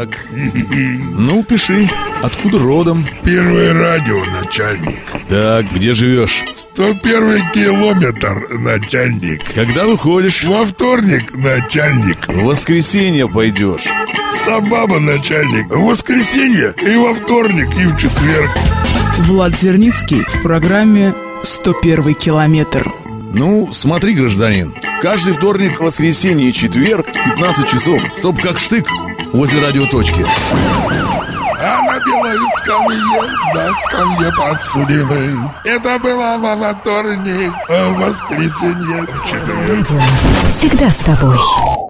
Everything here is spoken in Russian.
Так. Ну, пиши. Откуда родом? Первое радио, начальник. Так, где живешь? 101 километр, начальник. Когда выходишь? Во вторник, начальник. В воскресенье пойдешь. Собаба, начальник. В воскресенье и во вторник, и в четверг. Влад Зерницкий в программе «101 километр». Ну, смотри, гражданин, каждый вторник, воскресенье и четверг в 15 часов, чтоб как штык возле радиоточки. А на белой скамье, на скамье подсудимый. Это было во вторник, а в воскресенье, в четверг. Всегда с тобой.